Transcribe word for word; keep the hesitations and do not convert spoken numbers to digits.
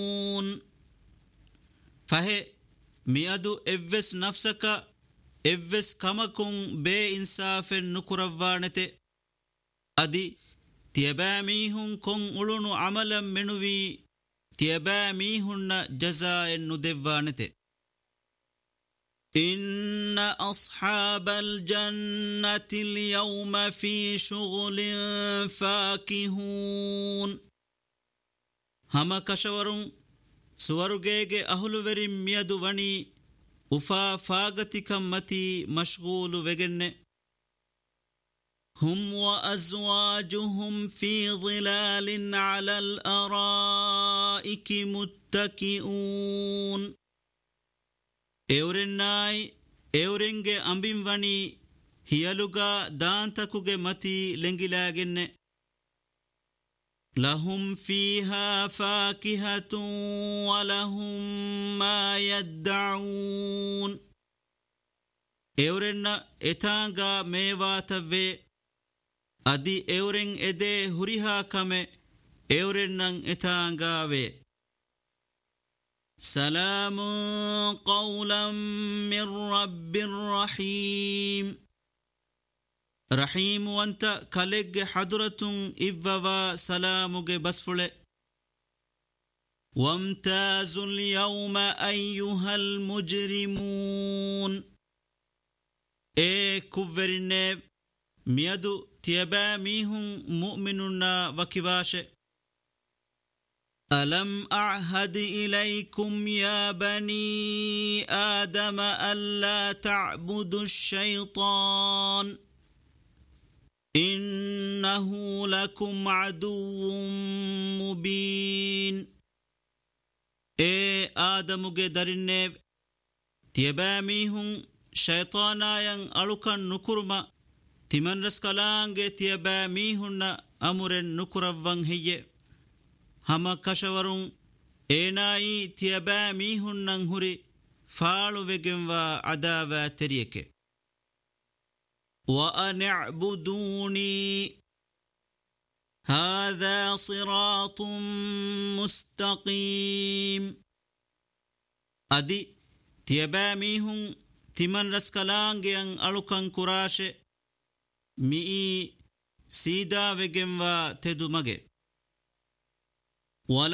فهي ميادو إفس نفسك إفس كمكم بي إنصاف نكروانته أدي تيباميهن كن أولونو عملا منوي تيباميهن جزاء ندوانته إن أصحاب الجنة اليوم في شغل فاكهون هما كشورون سورغيغي أهلو ورم ميادو وني وفا فاغتكم متي مشغول وغن هم وأزواجهم في ظلال على الأرائك متكئون اورناي اورنگه أمبين وني هيالوغا دانتكوغه متي لنگلاغن لهم فيها فاكهة ولهم ما يدعون اورن اتانغا ميواتوي ادي اورن اده هريها كمه اورنن اتانغاوي سلام قولا من رب رحيم رحيم وانت كالج حضرة إفوا سلامك بسفل وامتازوا اليوم أيها المجرمون اي كفرين ميادو تيباميهم مؤمنون وكباش ألم أعهد إليكم يا بني آدم ألا تعبدوا الشيطان إنه لكم عدو مبين اي آدم قدرنب تيباميهم شيطانا ين ألوكا نكرما تمن رسكالانگ تيباميهن أمر نكرفان هي هما كشورون ايناي تيباميهن نهري فالو وگنوا عداوة تريك وأن اعبدوني هذا صراط مستقيم أدي تيباميهم تمن رسكالانگيان ألوكان كراش مئي سيدا وگنوا تدو مگه